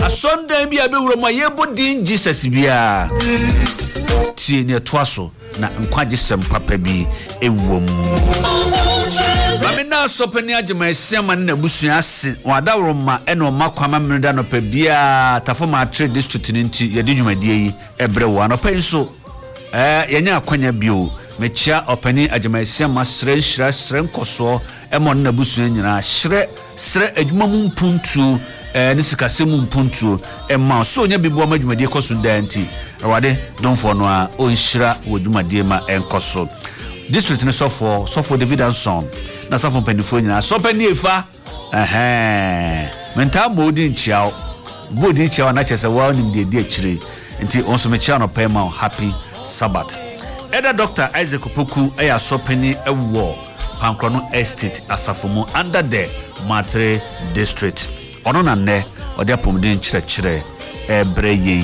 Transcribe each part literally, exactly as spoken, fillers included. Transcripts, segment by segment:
a Sunday be a be wuro ma yebo din Jesus bia tie ne toaso na nkwaje sem papa bi ewom mame na sopani agema esiama na busua ase wada wuro ma ene o makwama mreda no pa bia tafoma trade district nti ye de dwumadie yi ebre wo anopa nso eh yenya akwanya bio mechia opani agema esiama sre shira sre nkoso emo na busua nyina hre sre adwuma mu mpuntu eh nisikasemu mpuntu emma so nya bibo ma dwumadie koso danti awade donfo no a onhira wodwumadie ma enkoso district ne sofo sofo David Anson na sofo panifo nyina so pani efa eh menta modi nchiao bodi nchiao na chese wa nim de de akire nti onso me chia no pema happy Sabbath Eda Doctor Isaac Opoku eya so pani ewo Pankrono Estate Asafomu under the Matre district ono na ne ode apomden chire chire ebre yi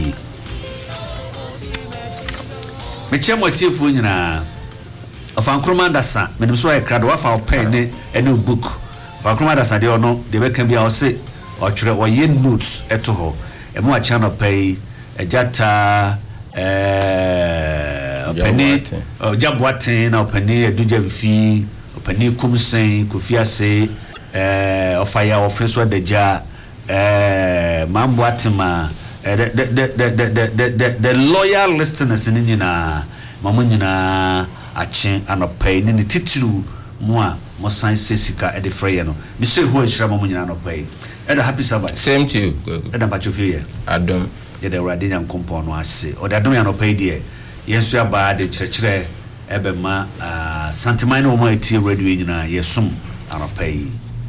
me chia motifu nyina Afankroma ndasa menim so ekrado wa fa pen ne ene book Afankroma ndasa de ono de beka bia o se o twere o ye notes eto ho e mo a channel pay ejata eh openi jaboaten na openi eduja mfi openi kumsen kofiase eh ofaya ofenso deja eh mambo atima the the the the the the loyal listeners ni nyina mamu nyina achen anopai ni titiru mu a mo san sesika e de freye no me say ho nhira mamu nyina anopai e da happy Sabbath same to you e da bacho fie adom ye de rade nyam kompon no ase o da adom ya anopai de yenso ya ba de kyerkyere e be ma santimai no mo ati radio nyina yesum anopai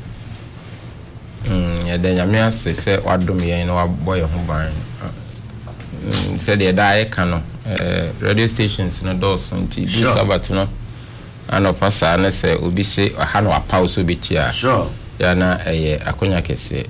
mm ya de nyame ase se wadom yen no waboy ho ban mm se de da e ka no eh radio stations no dos nti bi Sabbath no ana fasa na se obi se ha no apause obitia sure ya na eh akonya kese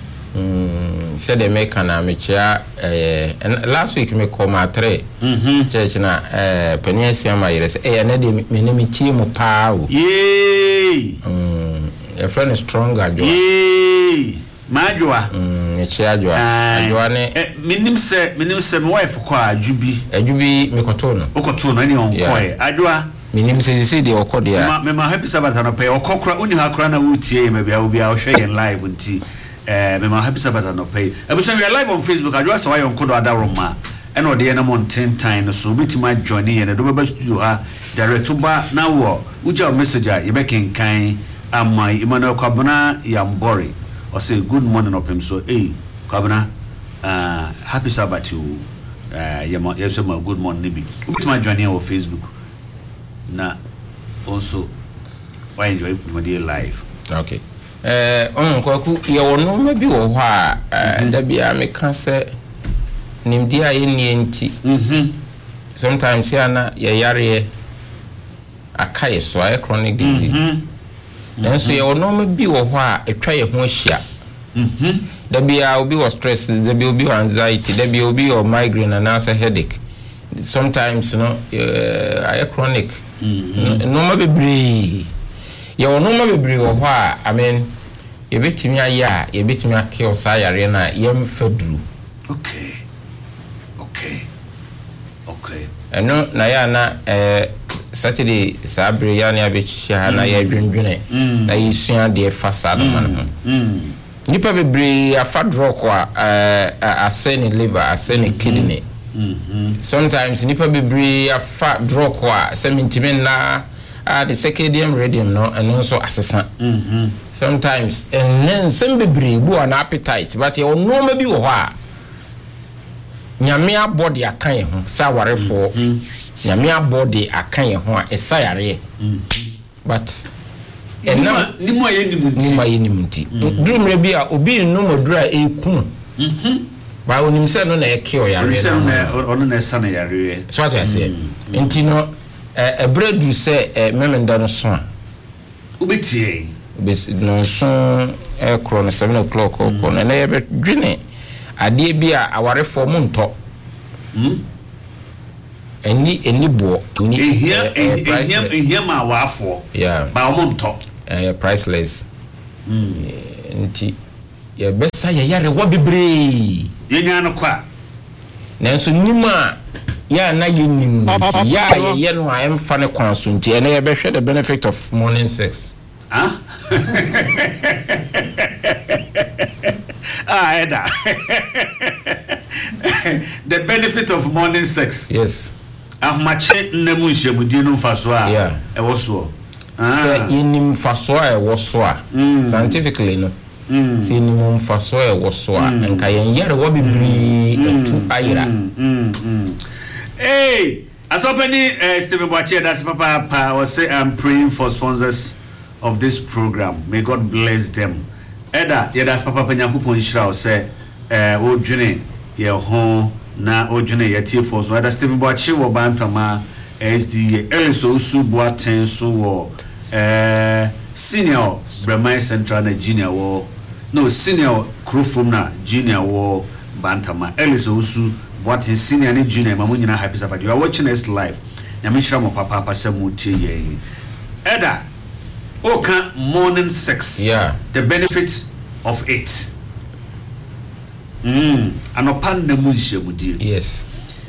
mm se de me kana me chia eh last week me call ma three mhm church na eh peniasia ma yere se eh na de me ne me team pa o yey mm your friend is stronger jo yey majwa mm me chia jo ajwa ne eh minim se minim se me wife kwa ajubi ajubi me koto no okoto no ene on koe ajwa minim se se de okode ya me ma happy Sabbath no pay okokra uni ha kra na wutie me bia obi a hwe yen live nti eh me ma happy Sabbath no pay e be so we are live on Facebook ajwa so why on kodo adaroma ene ode ene mountain time no so bitima join yen do be studio ha direct ba na wo uja message a ye be kenkan amai Emmanuel Kwabena Yambori or say good morning of him so eh Kwabena uh happy Sabbath you uh yema yes ma good morning bi bitima join yen on Facebook na also why enjoy my day live okay eh on kwaku ye wono ma bi wo ho a nda bia me ka se nimdi a ye nie nti mhm sometimes ya na ye yare akai so a chronic disease mhm then so ye wono ma bi wo ho a etwa ye ho ahia mhm da bia obi was stress da bia obi anxiety da bia obi or migraine and also headache sometimes you know uh, a chronic mm-hmm. no ma bebre ya ono ma bebre wo ho a I mean ye betimi aya ye betimi akio sa yare na yem fadru okay okay okay eno na ya na eh Saturday sabre ya na abechia na ya dwendwene na yisua de fasa no man mm nipa bebre afadro ko a asene liver asene kidney mhm sometimes nipa bebre afa draw ko a sementime na ah the circadian rhythm no and also assessant mhm sometimes and then some bebre bu an appetite but you no ma bi wo ho a nyame abody akan ye ho sa warefo nyame abody akan ye ho a esayare but enna ni mo ye nimunti ni mo ye nimunti durumre bi a obi no modura ekunu mhm ba onim se no na eke o yare na ono na esa na yare so what I say enti no e bredu se memenda no so a ubetie no so e kro no seven o'clock ko no na ye bedwene ade bi a awarefo mu nto mm eni eni bo ni ehia ehia ehia ma wafo yeah ba mu nto eh priceless mm enti ye besa ye yare wo bebre yenya no kwa nanso nima ya na yenim ya ye no a emfa ne kwanso nti ene ye behwe the benefit of morning sex ah ah eda the benefit of morning sex yes ahmache nemu nhemudi no mfaso a yeah e wo so se yenim faso a e wo so a scientifically no Mm. See ni mum faso e woso a enka yen yare wo bibiri etu ayira hey asopeni uh, Stephen Boache that's papa pa was say I'm praying for sponsors of this program may God bless them eda yeah that's papa Nyankopon Israel say eh uh, odwene ye ho na odwene ye tie for so eda Stephen Boache wo bantama S D A Eliso Usu Boaten so wo eh senior Bramai Central na junior wo no senior crew from na junior war bantama Eliso Usu what is senior and junior mamu nyina happy sabadi you are watching us live nyamishra mo papa papa samu tie ye eda oka morning sex yeah the benefits of it mm anopan na mu nhemudie yes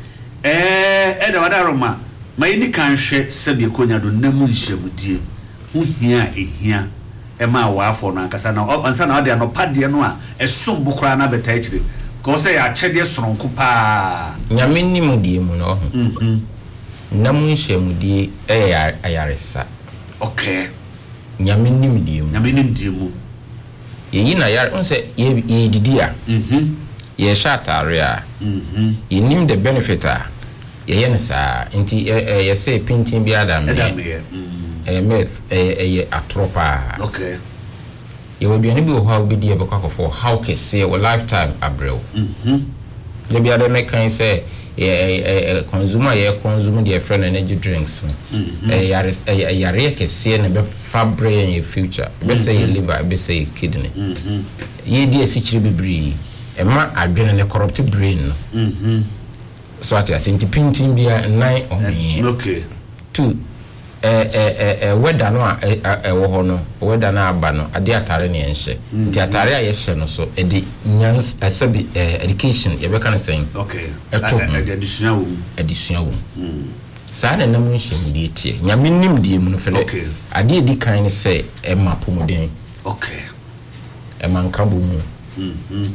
eh eda wadaroma mai ni kan hwe sabe konya do na mu nhemudie hu hia ehia ema wa afọ na akasa na ansa na ade anopade no a esom bukura na beta akire ko se ya chede soronko pa nyame nimudie mu no mhm na mu nhemudie e ayaresa okay nyame nimudie mu nyame nimudie mu ye yi na yar unse ye ye didi a mhm ye shatare a mhm ye nim the benefit a ye ye nsa nti ye say pintin bi adam me eh myth eh atropa okay ye woduane bi wo ha obedi e bekwa for how kese wo lifetime abrel mhm le bi ade mekan say eh consumer ye consume the friend energy drinks eh yare eh yare kese ne be fabre in your future be say your liver be say your kidney mhm ye di esichire bibiri e ma adwene ne corrupt brain mhm so ati asenti pintin bia nine o me okay two eh eh eh weather no a wo ho no weather na aba no ade atare ne enhye nti atare a ye hye no so e de nyans asabi education ye be kan say okay eto addition wo addition wo sa na nam nhye mu de tie nyame nim de mu no fele ade edi kan ne say e ma pomoden okay e man ka bu mu mhm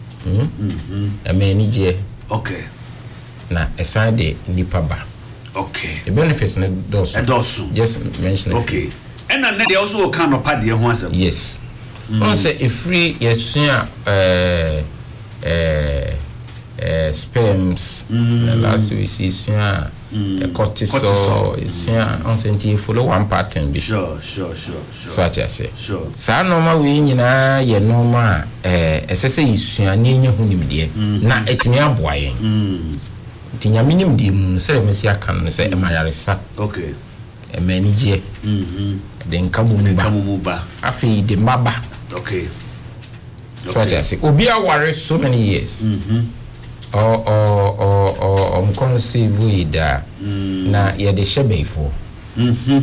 mhm e me ni je okay na esan de nipa ba okay the benefits ne dosu dosu just mention it okay and then they also kind of pad ho asem yes on say if free yesua eh eh eh sperms the last we see sua cortisol yesua on say nti follow one pattern be sure sure sure sure so I say sure sa normal we nyina ye normal eh esese yesua na enya hu nimde na etimi aboa yen mm tinyaminim di mu se mesi aka no se emayaresa okay emanije mhm de nkamu mu ba nkamu mu ba afi de maba okay so I say obi aware so many years mhm o o o o um conceive with na ye de shebeifo mhm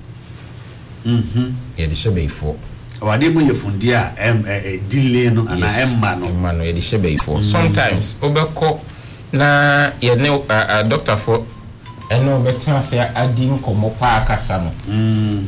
mhm ye de shebeifo wade mu ye fundi a em delay no ana emma no emma no ye de shebeifo sometimes obekọ na ye ne uh, doctor for eno betan se adi nkomo pa akasa no mm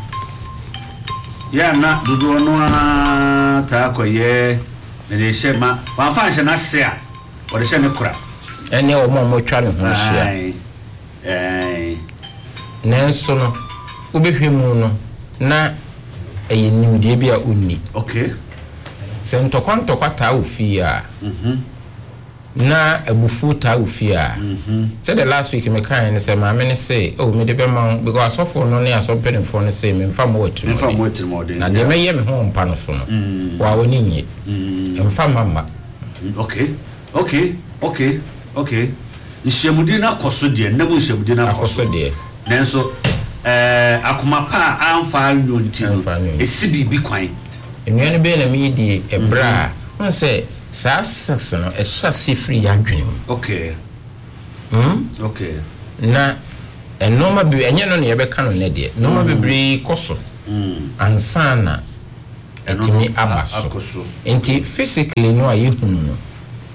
ya na dudu no ta koye ne de shema wan fa hye na se a o de shema kura ene o mo mo twa ne ho hia ai ai nenso no obehwe mu no na eye nimde bia onni okay se ntokwa ta ofi a mhm na abufu ta ofi a mhm say the last week me kan ne say ma me ne say oh me de be ma because asofo no ne asopene fo ne say me mfa mo watu me mfa mo watu mo de na de me ye me ho mpa no so no wa woni nye mfa mama okay okay okay okay nhemudi na koso de na mu nhemudi na koso de nenso eh akoma pa amfa anwo ntino esi bibi kwan enuane be na me di ebra won say sa sex no e chassis free adwen okay hmm okay na enoma bi enye no ne ye be ka no ne de noma bibiri koso mm ansana etimi abaso enti physically no ayehunu no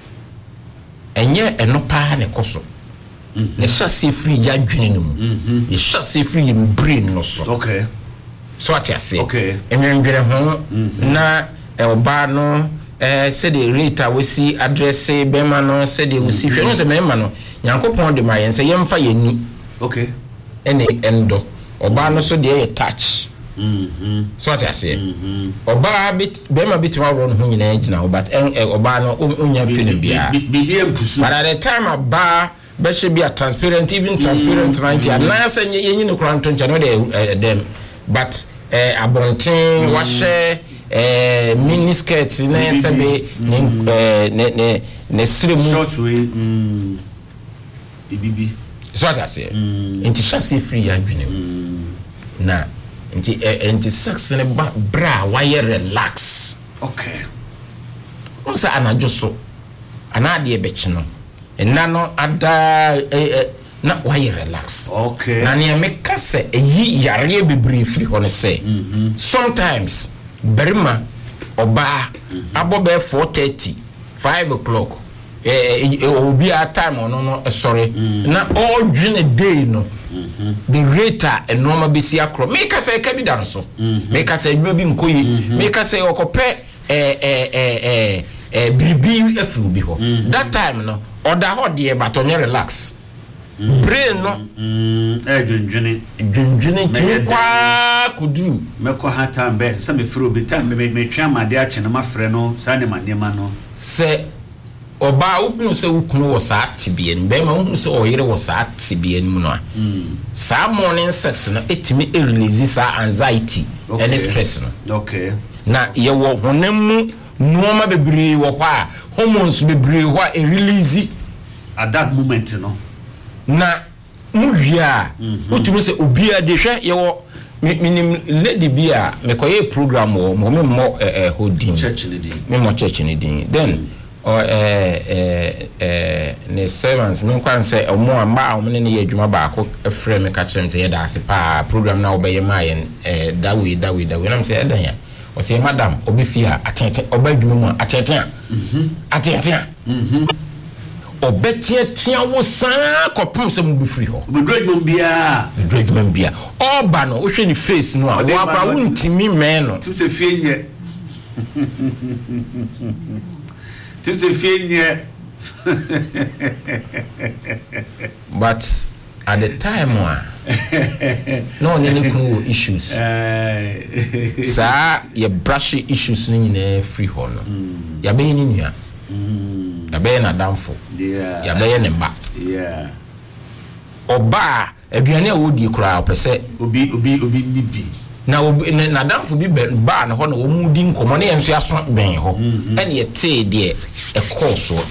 enye eno pa ne koso ne chassis free ya dwene no mu ye chassis free im brain no so okay so what you say okay enwendwene ho na oba no eh said the rate we see address bema no said the we see hwe no se mema no yankopon de ma yen se yemfa yeni okay ene endo oba no so de touch mhm so what you say mhm oba bit bema bit wa ro no ho nyina gina but oba no onya feeling bia bibia mpusu but at the time oba be should be a transparent even transparent ninety and na say yenyi no kran to ncha no de dem but eh abonten wa share eh mini skirt na sebe ne ne ne sremu short way mm bibi so what I say inti chassis free adwene na inti inti sex ne bra why relax okay onsa anajo so anade e bechi no enna no ada na why relax okay na ne meka se eyi yare bebre free hono say sometimes berima oba abobe four thirty five o'clock eh obi a time ono no sorry na all dwene day no the rate a normal be see akro make say ka bi dan so make say dwuma bi nkoyi make say okope eh eh eh eh bribi afu bi ho that time no order ho de but on relax brain no eh dwendwene dwendwene tin kwa kudu meko ha time be se me fro bi time me me twa ma de a che na mafre no sa ne ma nema no se oba ukunu se ukunu wo sa tibien be ma ukunu se oyire wo sa tibien mu no sa morning sex no etimi e release sa anxiety and stress no okay na ye wo honam nuoma bebre wo kwa hormones bebre wo e release at that moment no na muhia utumi se obia de hwe ye wo minim lady bia me koye program wo mo me mo eh holding church ni din me mo church ni din then or eh eh eh ne servants me kwan say omo amba omo ne ye adwuma ba ko efre me ka kire me ye da ase pa program na obeye ma ye eh that way that way that way na me say edan ya o say madam obi fia atete oba adwuma mu atete a mhm atete a mhm obetie tia wo san kopum se mu bi free ho bedredmon bia bedredmon bia oba no wo hwe ni face no a wo apa wuntimi men no tu se fie nye tu se fie nye but at the time wa no any kunu issues eh sa ye brush issues ni nyina free ho no ya be ni nua ya be na damfo yeah ya be ne mba yeah oba aduane a wodi kura opese obi obi obi nibi na obi na damfo bi ba na ho na wo mu di nkomo na yenso aso ben ho ene ye te de e course wo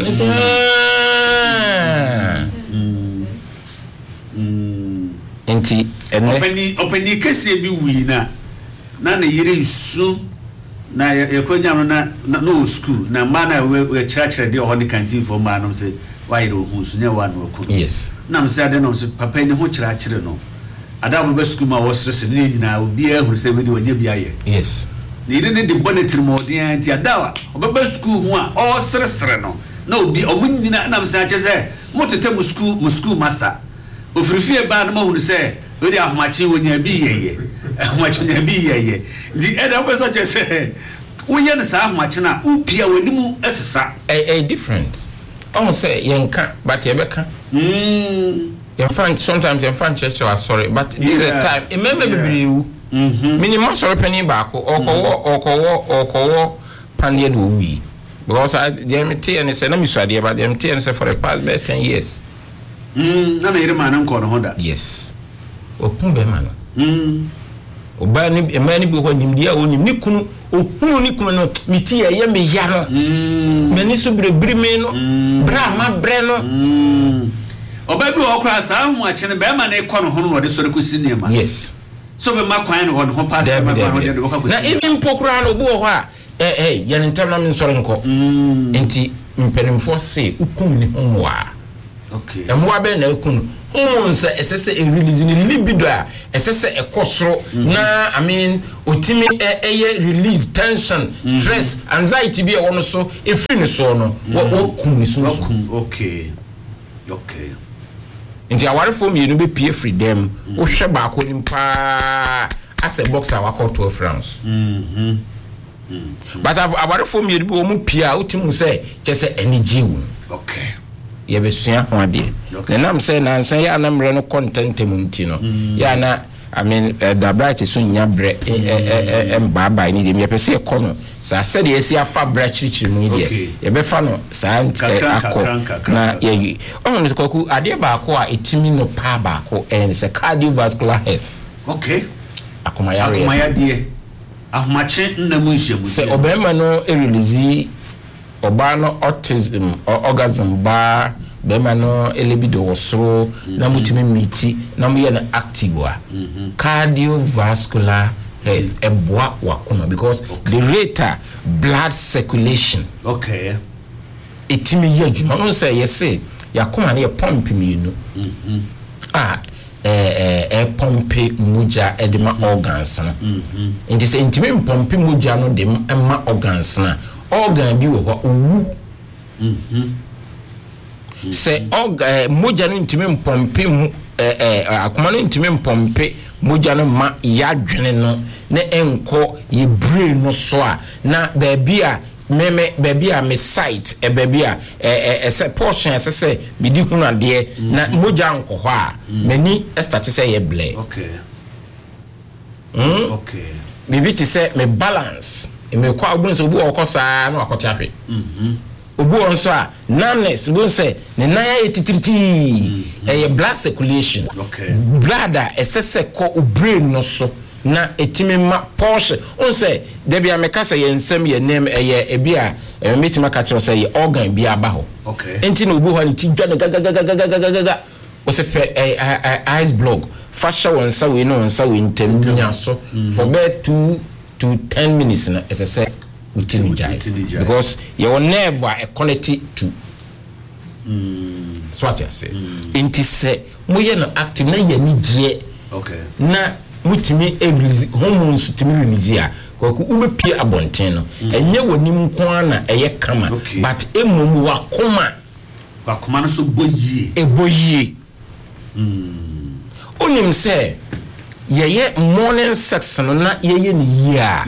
enti ene openi openi kese bi wi na na ne yire isu na ye konya no na no school na ma na we church de ho ne canteen for ma no say why do hu su nya wa no ku yes na me say ade no say papa ni ho chira chire no ada bo be school ma wo stress ni nyina obi a hu say we de wanya bi aye yes ni de ne de bonnetir mo de anti adawa obe school mu a o stress no na obi o mun nyina na me say ache say mo tete mu school mu school master ofirifie ba na ma hu say we de ahomachi wonya bi yeye ahomachi wonya bi yeye di eda bo so che say wo ye ne sa ahomachi na upia wanimu esesa eh eh different oh say yenka but yebeka mm your fan sometimes your fan church was sorry but this is a time remember be you mhm minimum sorry penny back okowo okowo okowo panye do wi because I dem T and say na mi so ade but dem T and say for the past ten years mm na na yire ma na nko no honda yes okun be ma no mm oba ni e ma ni bi ho nyimdia onim ni kunu ohunu ni kunu no miti ye me ya no mm mani so brebri me no bra ma bre no mm oba bi okra sa hu a chene be ma na iko no ho no de sori ko sinema yes so be ma kwan no ho pass ma kwan ho de do ka ko na even pokura no bu ho a eh eh ye ntam na me sori nko mm enti mpenimfo se ukum ni ho wa okay emwa be na ekunu umun se esese e release ni libido a esese ekosoro na I mean otimi eye release tension stress anxiety bi e wono so e free ni so no wo kun ni so okay okay nti awarefo mi no be pie free dem wo hwe ba ko nimpa as a boxer wa call twelve rounds mhm Mm-hmm. But about for me, we mu pia utimu say just say any jiwu. Okay. Ye be sua ho ade. Na nam say na nsan ya na mre no content munti no. Ya na I mean uh, the bright so nya bre em baba ni dem ye pese e kono. Sa say de esi afa bra chirichiri mu ide. Ye be fa no sa akọ na ye on no kwaku ade ba akọ a etimi no pa ba akọ and say cardiovascular health. Okay. Akoma ya re. Akoma ya de ahomache nnamu nhyebu se obema no e release oba no autism orgasm ba bema no elebido wosoro na mutimi miti na mu ye na active wa cardiovascular health eboa wakoma because the rate blood circulation okay etimi ye adwuma no say yesi yakoma na ye pump mi no mhm ah eh eh pompe muja edema organs na mhm nti se ntimi pompe muja no dem ema organs na organ bi wo ho owu mhm se organ muja no ntimi pompe eh eh akoma no ntimi pompe muja no ma yadwene no na enko ye brain no so a na ba bia meme baby a me site e baby a e se portion ese se me di hunu ade na moja nko ho a mani start say ye ble okay mm okay bibi ti say me balance e me kwa obu nso obu okosa na akoti ahwe mhm obu onso a numbness bo say ne na ya titiriti e ye blood circulation okay blood a ese se ko brain no so na etimi ma portion on say there be ameka say yensem ye name eye ebia metima ka kire say organ bia aba ho okay enti na obu ho ni ti dwa gagagagagaga o se fe ice block fasha wonsa we no wonsa we ntem nya so for be two to ten minutes na as I say utimi jai because your nerve are connected to mm so what I say enti say moye no active na ye ni gie okay na mutimi release hormones timi release a kwaku ubepie abonten no enye wonim nko ana eye kama but emom wakoma wakoma no so boyie eboyie mm onim se yeye morning sex no na yeye ni ya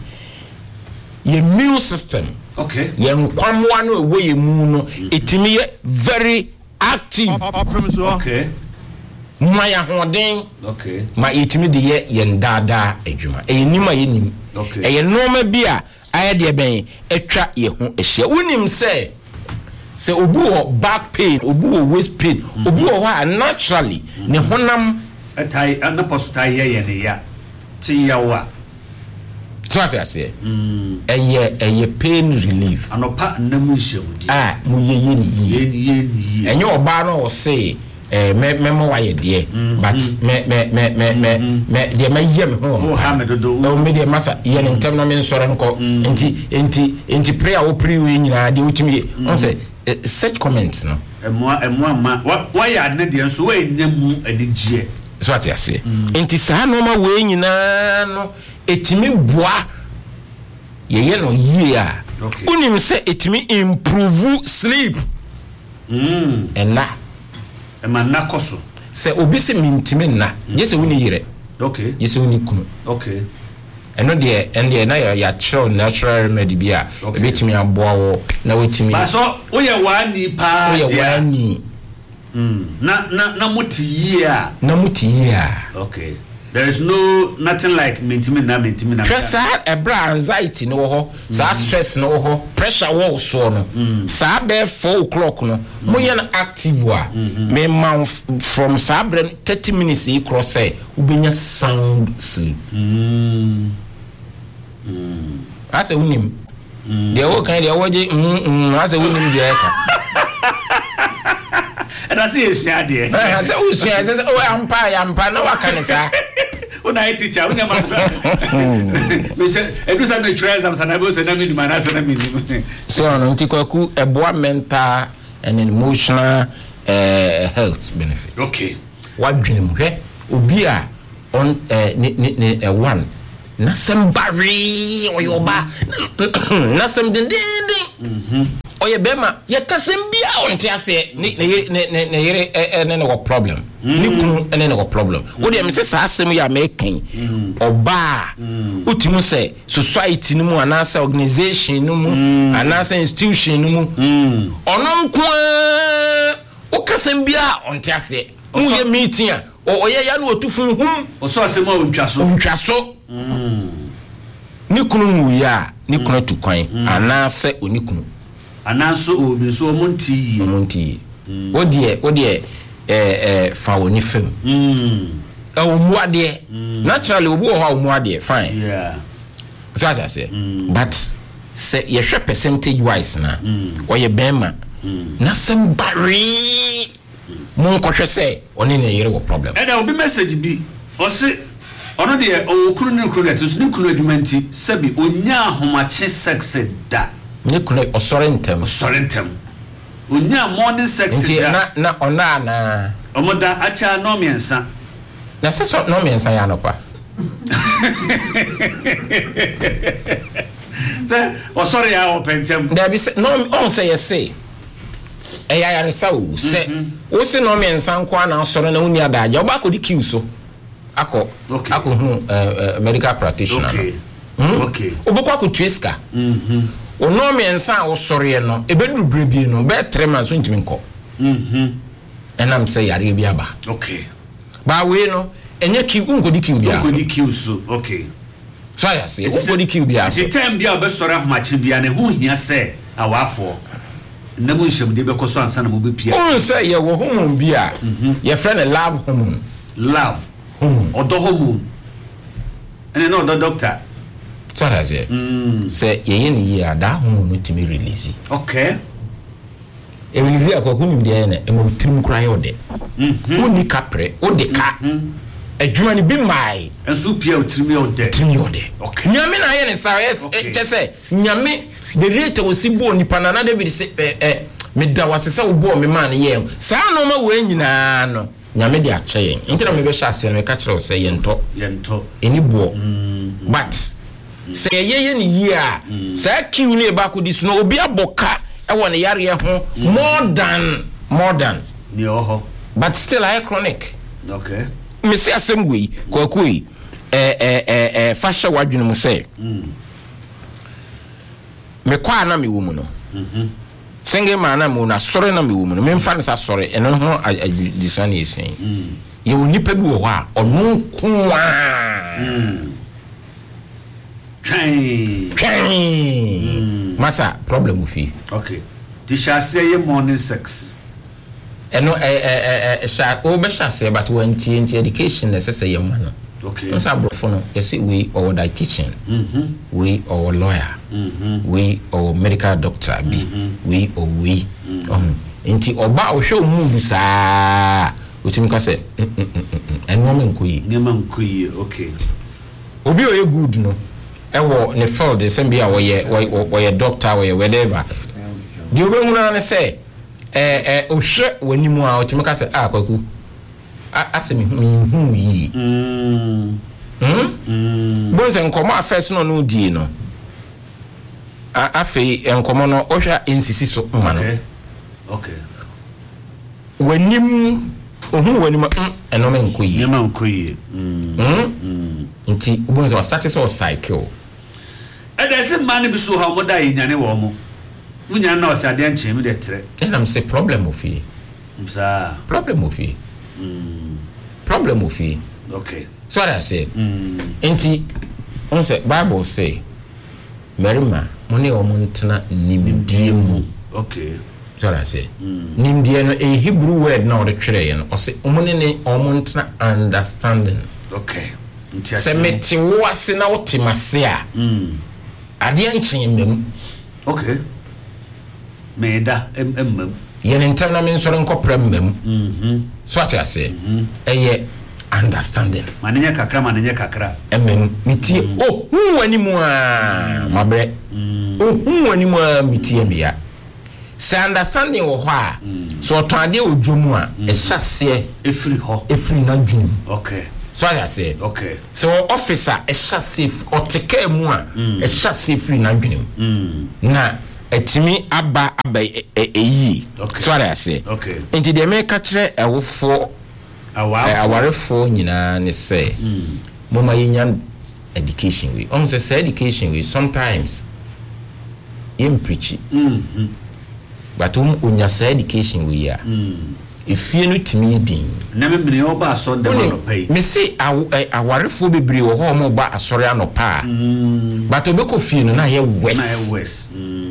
ye immune system okay ye nkwamwa no ewo ye mu no etimi ye very active okay maya hoden okay ma etimi de ye yendada adwuma enima ye nim okay eye normal bia aye de ben etwa ye ho ehia wonim se se obu ho back pain obu ho waist pain obu ho ha naturally ne honam etai na postai ye ye ne ya ti ya wa traffic ase mm eye eye pain relief anopa namu nhyebu ah mu ye ye ni ye ye ye enye oba no wo se eh me me mo waye de but me me me me me me de me yem ho Mohammed do o me de masa ye ne ntem na me nsore nko enti enti enti prayer wo pray we nyina de utimi on say such comments no emo emo ma wa ya ne de nso we nyam adigye so what you say enti sa no ma we nyina no etimi boa ye ye no ye a unim say etimi improve sleep mm ena ema nakoso se obi se mintimi na je se woni yire okay je se woni kunu okay eno de en de na ya ya natural remedy bia ebetimi aboa wo na wetimi ba so wo ye wani pa wo ye wani mm na na na muti yia na muti yia okay there is no nothing like mintimi na mintimi na pressure e bra anxiety no ho sa stress no ho pressure wo so no sa be four o'clock no mo ye na active wa me man from sa bre thirty minutes e cross say ubenya sound sleep mm mm asa unim de wo kan de wo je mm asa unim de ka and I see a shade eh asa usu asa o ampa ya ampa na wakanisa una teacher una ma me say edu sa na try exam sana bo say na me di manasa na me so no nti kwaku eboa mental and emotional uh, health benefits. Okay. What dream hwe obi a on uh, ni ni uh, one na sembari oyoba na sem din din din mhm oye bema ye kasem bia onte ase ni ne ne ne yere ene ne problem ni kunu ene ne problem wo de me se sa asem ya mekan oba utimu se society ni mu anasa organization ni mu anasa institution ni mu onon ko o kasem bia onte ase mu ye meeting a oye ya no otufun hum o so asem a ontwaso ontwaso ni kunu mu ya ni kunu tu kwan anasa onikunu ananso obi so omunti omunti odie odie eh eh fa woni fam mm e omuade naturally obi wo ha omuade fine yeah so I say but say ye hwe percentage wise na oye bema na sem bari mon ko hwe say oni na yere wo problem e da obi message bi o se ono de o kunu ne kunu letos ne kunu adwumanti sabi onya ahomache sex da ni kunu osorentem osorentem onya morning sex da na na ona na omoda acha no miensa na se so no miensa ya no pa se osore ya opentem da bi se no on say yes say e ya ya resa o se o se no miensa nko na osore na uni adaja oba ko di kill so ako ako hu medical practitioner okay okay obokwa ko tweska mhm ono miensa osore no ebeduru brebie no be three months so ntimi nko mhm enam say yare bi aba okay ba we no enye ki ungodi ki bia ungodi ki so okay so ya say ungodi ki bia the time bia be sore ahomache bia ne hu hia se awafo na mo hye de be koso ansa na mo be pia on say ye wo hormone bia ye friend love hormone love hormone odo hormone ene no do doctor so ya say mm say ye ye ni ya da hormone timi release okay e release akwa kunim dia na e mo trim kura ye ode mhm oni kapre ode ka adwuma ni bi mai enso pia otrimi ode trimi ode okay nyame na ye ne sa yes che say nyame the rate o si bo ni panana David say eh eh me da wasese wo bo me man ye sa no ma we nyina no nyame de ache yen nti na me be hya ase no ka kire o say yento yento eni bo but say ye ye ni yi a sa kiu ni e ba ko dis no obi aboka e won yare ho more than more than ni oho but still I chronic okay me say asem we kwakui eh eh eh eh fasha wadwene mu say mm me kwa na me wo mu no mhm singe ma na mu na sore na me wo mu no me mfa na sa sore eno ho disane yesin mm ye onipa bi wo ho a ono ko a mm train train masa problem fi okay ti shase ye morning sex eno eh eh eh sha o be shase but when ti education necessary ye man okay no sa brofo no you see we or dietitian mhm we or lawyer mhm we or medical doctor bi we or we um enti oba o hwe omudu saa otim ka se eno me nkoyi ne man nkoyi okay obi o ye good no e wo ne field de sem bia wo ye wo ye doctor wo ye whatever di obi huna ne se eh eh o hwe wanimu a otim ka se ah kwaku asemi hu yi mm mm bonse nkomo afes no no die no afi enkomo no ohwa ensisi so ma no okay okay wanim ohun wanim mm eno me nkoyi ne ma nkoyi mm mm nti bonse wa start so cycle e da se man bi so ha mo da yinyane wo mo munya na o se ade anche mi de tre and am say problem of you msa problem of you mm problem of you okay so what I say mm nti on say Bible say merima mone o montena nimdie mu okay so what I say nimdie no a Hebrew word na o de twere ye no o say omone ne o montena understanding okay nti say meti wo ase na wo temase a mm ade anchen mmem okay meda emmem ye ne ntem na me nsoro nkopra mmem mhm so what I say eye understanding manenya kakra manenya kakra emem mitie oh hu wani mu a mabre oh hu wani mu a mitie mia say understanding wo ho a so otande odwomu a e hyase efiri ho efiri na dwum okay so I say okay so officer e hyase oteka mu a e hyase efiri na dwum na etimi aba aba eyi so I say okay enti de me ka kire ewofo awarefo nyina ne say mama yinya education we on say education we sometimes im preach mhm but um unya say education we ya mhm if you no timi din na me me oba aso de no pay me say awarefo bebre wo ho mo ba asore anopa mhm but obeko fie no na ye west na ye west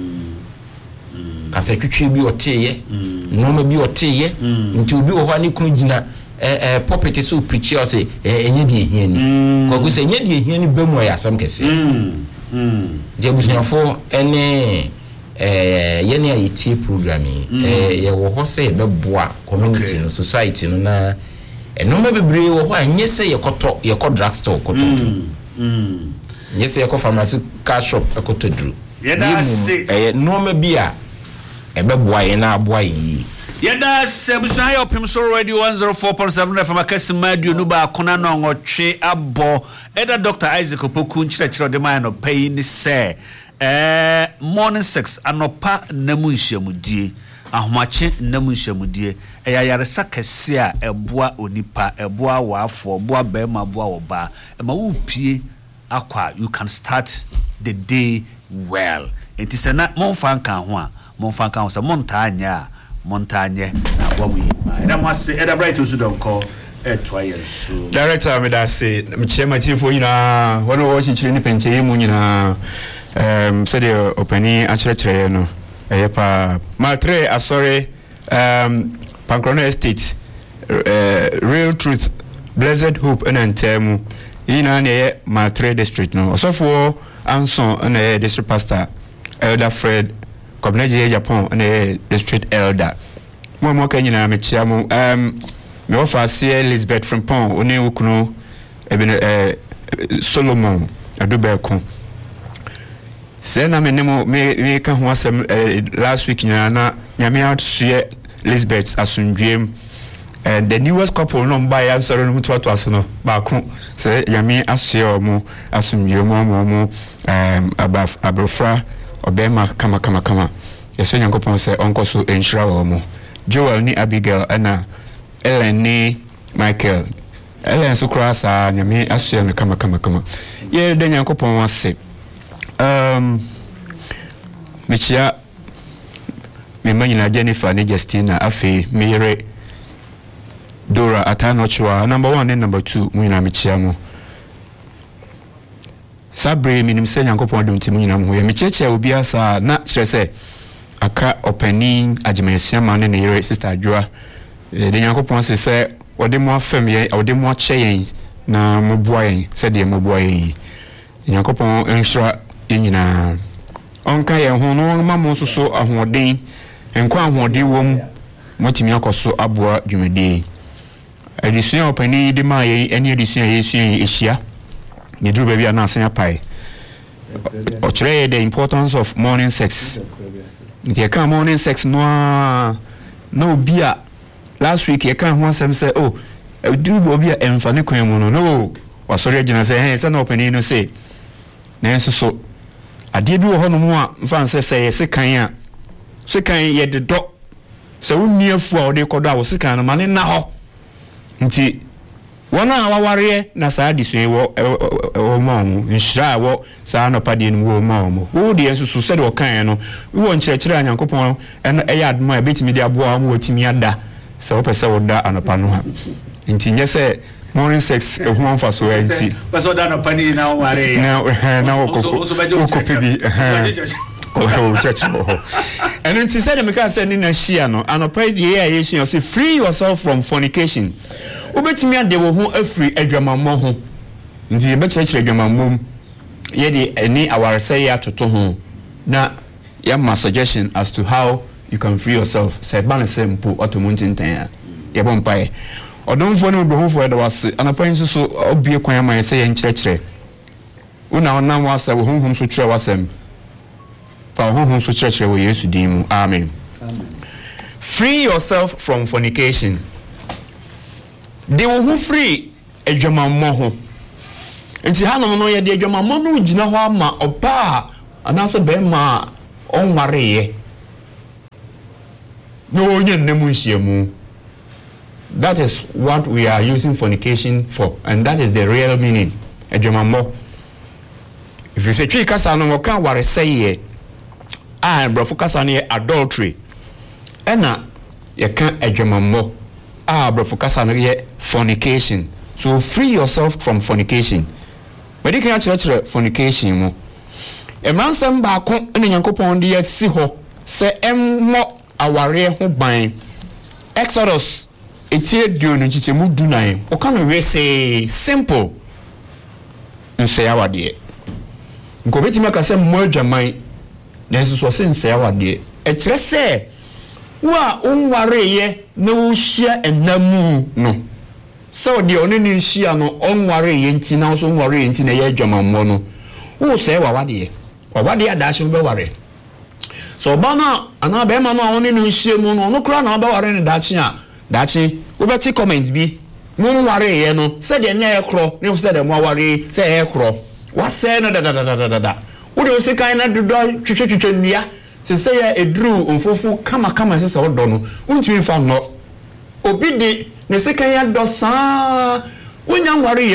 mhm kase twetwe bi oteye no ma bi oteye nti obi wo ho ani kunu gina eh eh property so preach or say enye die hia ni ko go say enye die hia ni bemu ya asam kese mm mm je busuafo ene eh ye ne ayiti programming eh ye wo ho say be boa community no society no na eno ma bebre wo ho anye say ye koto ye ko drugstore koto mm nye say ye ko pharmacy car shop koto dru ye da say eh no ma bia e be boa ye na aboa yi Yada sebusa yo pim so radio one oh four point seven F M akasi madio no ba kona no ngotwe abo eda Doctor Isaac Opoku nchirechiro de man no pay ni se eh morning six anopa namu nhyiamudie ahomache namu nhyiamudie eya yaresa kese a eboa onipa eboa waafo eboa bema eboa oba e ma wupie akwa you can start the day well it is na monfanka ho a monfanka ho se montanya Montagne na wawi na mwase eda bright usudonko etwa yensu director me da say me chema tifo nyina wono wo chichiri ni penche mu nyina um said the openi acherechere no eyepa matre asore um Pancrono Estate uh, Real Truth Blessed Hope enantemu ina ne matre district no osofo anson na district pastor Elder Fred Kobneje Japan and district elder. Mo mo kanyina me chiamu um me ofa see Elizabeth from Pon oni okuno eh Solomon adubeko. Se na me nemo me me ka ho asem last week nyina na nyame out see Elizabeth asundwem and the newest couple no buy answer no to to aso ba ko se nyame asue omo asundwem omo omo um abaf abrofra obema kama kama kama yese nyankopon se onko so enhira wo mo Joel ni Abigail ana Ellen ni Michael Ellen so krasa nyame asue no kama kama kama ye de nyankopon wase um michia me manyina Jennifer ni Justina afi mire Dora atanochwa number one and number two muina michia mo Sabre minim se nyankopon dum timu nyina ho ye mecheche obi asa na kyerese aka opening agemesia ma ne yere sister adwa de nyankopon se se ode mo afem ye ode mo ache yen na mo boa yen se de mo boa yen nyankopon enhira nyina onka ye ho no ma mo soso ahoden enkwa ahoden wom motimi akoso aboa dwumede edisuya opening de ma ye eni edisuya yesuya ehia ni dru baby na asan pai o chere the importance of morning sex the can morning sex no no bia last week you can one some say oh dru obi a emfane kwan mu no no wasori agina say hey say no open no say na enso so ade bi wo ho no mu a mfa nse say se kan a se kan ye de do se wonni afu a ode kodo a wo se kan no mane na ho nti wana awaware na saa disue wo wo mamu nhira wo saa no pade no wo mamu wo de ensusu se de okan no wo nkyerɛkyerɛ anyankopɔn ɛno ɛyɛ adoma ebetimi de aboa wo otimi ada se wo pese wo da anopa no ha nti nye se morning sex e ho amfa so enti pese da anopa ni na ware na na wo ko bi oh church oh and then said me can say ni na shia no anopa de ya yesu you say free yourself from fornication ubetimi ade wo ho afri adwamammo ho ndi ye bekyerɛkyerɛ adwamammom ye de ani awarese ya toto ho na ya ma suggestion as to how you can free yourself say balance mpo automuntintan ya ye bompai odonfo ne obohofo da wase anapan so obie kwan aman say ye nkyerɛkyerɛ una ona wasa wo honhom so kyerɛ wasem fa honhom so kyerɛkyerɛ wo Yesu din mu amen Free yourself from fornication. They will who free a German moho. And see how no ye de German mono jina ho ama opa anaso be ma on ware no onye nemu nhyiamu. That is what we are using fornication for, and that is the real meaning. A German mo. If you say three kasa no kan ware say ye ah brofo kasa no adultery. Ena ye kan a German mo. Ah brofo kasa no ye fornication. So free yourself from fornication. But you can actually fornication mo. A man sem ba ko ene Nyankopon de asi ho se emmo aware ho ban. Exodus etie dio no chiche mu dunan. O kan we say simple. Nse awade. Nko beti maka se mo adwaman. Nenso so se nse awade. E kire se wa onware ye na wo hia enamu no. So the only ni hia no onware ye nti na so onware ye nti na ye adwaman mo no. Wo se wa wade. Wa wade adashi be ware. So bana ana be ma no oni no hia mu no no kra na be ware ni dachi a dachi wo beti comment bi no ware ye no se de na e kro ne se de mo ware se e kro wa se na da da da da da wo de se kan na dodo twetwetwe nia se se ya edru onfofu kama kama se se wo do no untimi fa no obi de ne se kan ya do saa wonya ware